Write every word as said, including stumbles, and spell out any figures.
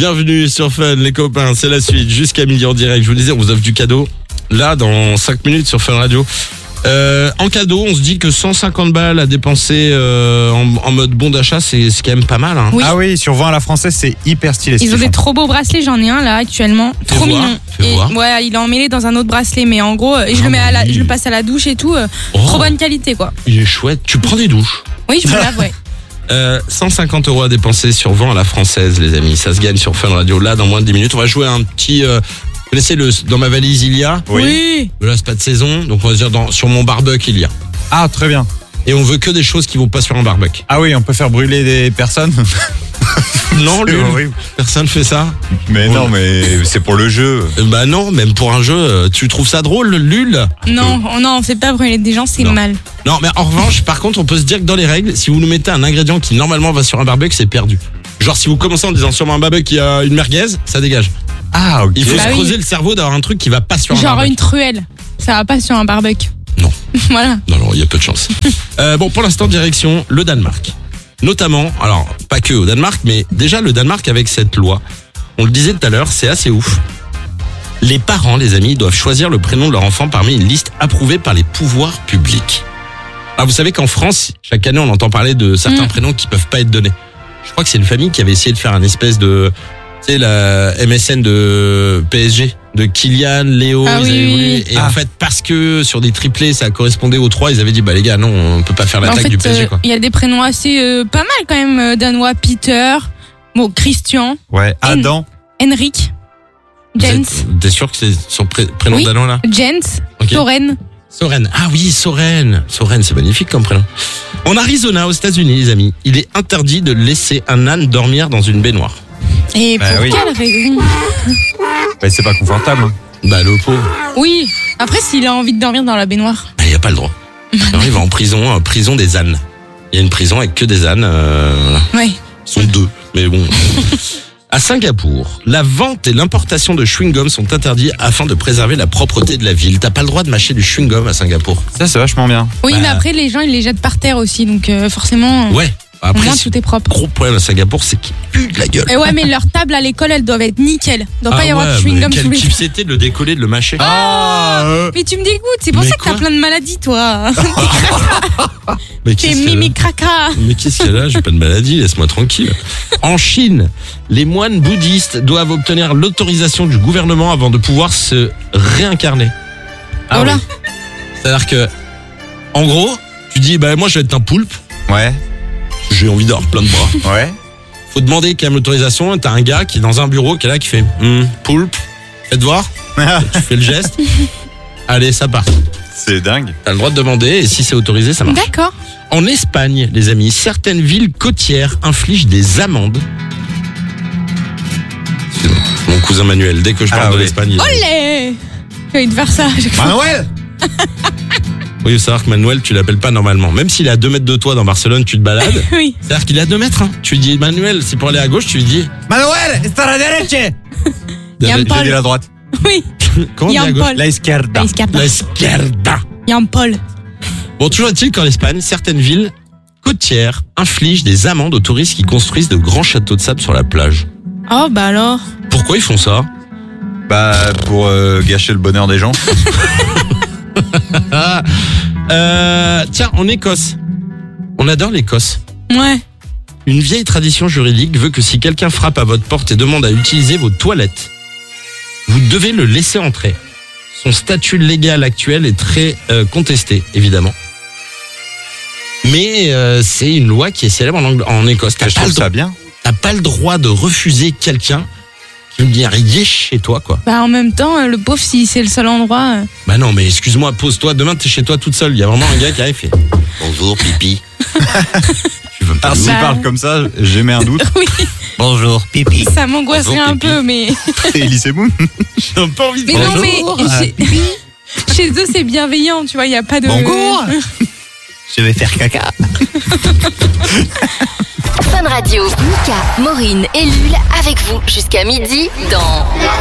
Bienvenue sur Fun, les copains, c'est la suite. Jusqu'à midi en direct, je vous disais, on vous offre du cadeau. Là, dans cinq minutes sur Fun Radio. Euh, en cadeau, on se dit que cent cinquante balles à dépenser euh, en, en mode bon d'achat, c'est, c'est quand même pas mal. Hein. Oui. Ah oui, sur vingt à la française, c'est hyper stylé. Ils ont des trop beaux bracelets, j'en ai un là actuellement, Fais trop voir, mignon. fais Et voir. ouais, il est emmêlé dans un autre bracelet, mais en gros, et je Ah le mets à la, oui. je le passe à la douche et tout, euh, Oh. trop bonne qualité quoi. Il est chouette. Tu prends des douches. Oui, je me lave, ouais. Euh, cent cinquante euros à dépenser sur vingt à la française, les amis. Ça se gagne sur Fun Radio. Là, dans moins de dix minutes, on va jouer à un petit. Euh, vous connaissez le dans ma valise il y a. Oui. Là, c'est pas de saison, donc on va se dire dans, sur mon barbecue il y a. Ah, très bien. Et on veut que des choses qui vont pas sur un barbecue. Ah oui, on peut faire brûler des personnes. Non, C'est Lul, horrible. personne fait ça. Mais Ouais. non, mais c'est pour le jeu. Euh, Bah non, même pour un jeu, euh, tu trouves ça drôle, Lul? Non, oh non, on fait pas brûler des gens, c'est Non. mal. Non, mais en revanche, par contre, on peut se dire que dans les règles, si vous nous mettez un ingrédient qui normalement va sur un barbecue, c'est perdu. Genre, si vous commencez en disant sur un barbecue il y a une merguez, ça dégage. Ah, ok. Il faut Bah se oui. creuser le cerveau d'avoir un truc qui va pas sur un Genre barbecue. une truelle, ça va pas sur un barbecue. Non. Voilà. Non, non, il y a peu de chance. euh, bon, pour l'instant, direction le Danemark. Notamment, alors, pas que au Danemark, mais déjà le Danemark avec cette loi. On le disait tout à l'heure, c'est assez ouf. Les parents, les amis, doivent choisir le prénom de leur enfant parmi une liste approuvée par les pouvoirs publics. Alors, vous savez qu'en France, chaque année, on entend parler de certains Mm. prénoms qui peuvent pas être donnés. Je crois que c'est une famille qui avait essayé de faire un espèce de, tu sais, la M S N de P S G, de Kylian, Léo, Ah ils oui, avaient oui, voulu. oui. Et Ah. en fait, parce que sur des triplés, ça correspondait aux trois, ils avaient dit, bah les gars, non, on peut pas faire Bah, en l'attaque fait, du P S G, euh, quoi. il y a des prénoms assez euh, pas mal quand même euh, danois. Peter, bon, Christian, Ouais, Adam. Henrik, Vous Jens, êtes- T'es sûr que c'est son pré- prénom Oui. danois, là? Jens, Ok. Soren. Soren. Ah oui, Soren. Soren, c'est magnifique comme prénom. En Arizona, aux États-Unis, les amis, il est interdit de laisser un âne dormir dans une baignoire. Et Bah pour oui. quelle raison? Bah, c'est pas confortable. hein. Bah, le pauvre. Oui. Après, s'il a envie de dormir dans la baignoire. Bah, il a pas le droit. Alors, il va en prison, euh, prison des ânes. Il y a une prison avec que des ânes. Euh, voilà. Ouais. Ils sont deux, mais bon. À Singapour, la vente et l'importation de chewing-gum sont interdits afin de préserver la propreté de la ville. T'as pas le droit de mâcher du chewing-gum à Singapour. Ça, c'est vachement bien. Oui, Bah. mais après, les gens, ils les jettent par terre aussi. Donc, euh, forcément, Ouais. au Après, moins, c'est- tout est propre. gros problème à Singapour, c'est qu'ils puent de la gueule. Et ouais, mais leurs tables à l'école, elles doivent être nickel. Il doit pas y avoir de mais chewing-gum quel sous les. kiff c'était de le décoller, de le mâcher. Ah, euh, Mais tu me dégoûtes, c'est pour Mais ça que t'as quoi plein de maladies, toi. Mais T'es qu'est-ce qu'il y a là mimi craca. Mais qu'est-ce qu'il y a là? J'ai pas de maladie, laisse-moi tranquille. En Chine, les moines bouddhistes doivent obtenir l'autorisation du gouvernement avant de pouvoir se réincarner. Ah Oh là. oui. C'est-à-dire que, en gros, tu dis, bah moi je vais être un poulpe, Ouais, j'ai envie d'avoir plein de bras. ouais. Faut demander quand même l'autorisation, t'as un gars qui est dans un bureau qui est là, qui fait, Hum, poulpe, faites voir, tu fais le geste. Allez, ça part. C'est dingue. T'as le droit de demander et si c'est autorisé, ça marche. D'accord. En Espagne, les amis, certaines villes côtières infligent des amendes. C'est mon cousin Manuel, dès que je parle Ah de oui. l'Espagne. il- Olé. J'ai envie de faire ça. à chaque fois. Manuel. Oui, il faut savoir que Manuel, tu l'appelles pas normalement. Même s'il est à deux mètres de toi dans Barcelone, tu te balades. Oui. C'est-à-dire qu'il est à deux mètres. Hein. Tu lui dis, Manuel, c'est pour aller à gauche, tu lui dis. Manuel, está a la derecha. Yann J'ai Paul. dit la droite. Oui. Comment on dit à Yann gauche? Paul. La izquierda. La izquierda. La izquierda. Yann Paul. Bon, toujours est-il qu'en Espagne, certaines villes côtières infligent des amendes aux touristes qui construisent de grands châteaux de sable sur la plage. Oh, bah alors. Pourquoi ils font ça? Bah, pour euh, gâcher le bonheur des gens. Ah, euh, tiens, en Écosse, on adore l'Écosse. Ouais. Une vieille tradition juridique veut que si quelqu'un frappe à votre porte et demande à utiliser vos toilettes, vous devez le laisser entrer. Son statut légal actuel est très euh, contesté, évidemment. Mais euh, c'est une loi qui est célèbre en, Angl- en Écosse. T'as Je pas, trouve le ça droit- bien. t'as pas le droit de refuser quelqu'un qui vient rien chez toi, quoi. Bah, en même temps, euh, le pauvre, si c'est le seul endroit. euh, Bah non, mais excuse-moi, pose-toi. Demain, t'es chez toi toute seule. Il y a vraiment un gars qui arrive et fait bonjour, pipi. Tu veux me Alors, parler s'il Bah. parle comme ça, j'émets un doute. Oui, Bonjour, pipi. ça m'angoisserait Bonjour, un pipi. peu, mais. C'est Elise Moon. J'ai pas envie de Mais non, bonjour. mais. Chez, chez eux, c'est bienveillant, tu vois, il n'y a pas de. Bonjour. Je vais faire caca. Fun Radio, Mika, Maureen et Lul avec vous jusqu'à midi dans